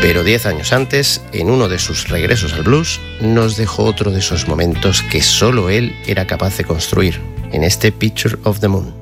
Pero 10 años antes, en uno de sus regresos al blues, nos dejó otro de esos momentos que solo él era capaz de construir, en este Picture of the Moon.